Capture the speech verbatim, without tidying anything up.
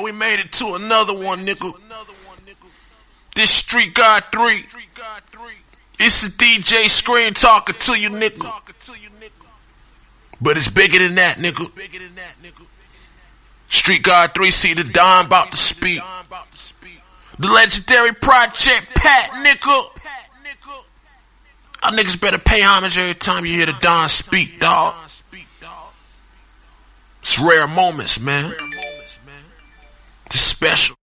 we made it to another one, nigga. This Street God three. It's the D J Screen talking to you, nigga. But it's bigger than that, nigga. Street God three, see the Don about to speak. The legendary Project Pat, nigga. Y'all niggas better pay homage every time you hear the Don speak, dawg. It's rare moments, man. It's special.